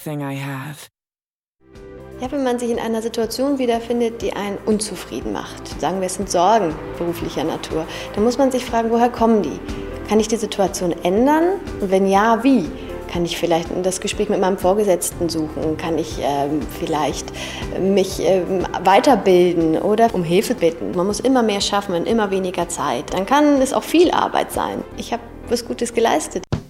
everything I have. Ja, wenn man sich in einer Situation wiederfindet, die einen unzufrieden macht, sagen wir, es sind Sorgen beruflicher Natur, dann muss man sich fragen, woher kommen die? Kann ich die Situation ändern? Und wenn ja, wie? Kann ich vielleicht das Gespräch mit meinem Vorgesetzten suchen? Kann ich vielleicht mich weiterbilden oder um Hilfe bitten? Man muss immer mehr schaffen in immer weniger Zeit. Dann kann es auch viel Arbeit sein. Ich habe was Gutes geleistet.